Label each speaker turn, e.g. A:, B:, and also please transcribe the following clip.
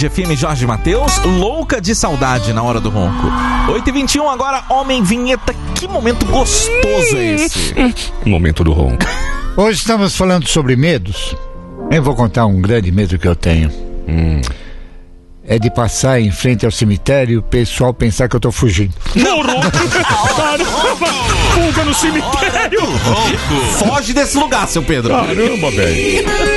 A: Band FM, Jorge Mateus, louca de saudade na hora do ronco. 8h21 agora, Homem Vinheta. Que momento gostoso é esse?
B: Momento do ronco.
C: Hoje estamos falando sobre medos. Eu vou contar um grande medo que eu tenho. É de passar em frente ao cemitério e o pessoal pensar que eu tô fugindo.
B: Caramba! Fuga no cemitério!
A: Foge desse lugar, seu Pedro.
B: Caramba, velho.